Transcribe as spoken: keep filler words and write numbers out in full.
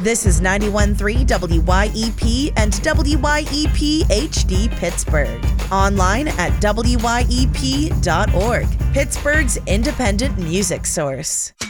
This is ninety-one point three W Y E P and W Y E P H D Pittsburgh. Online at W Y E P dot org, Pittsburgh's independent music source.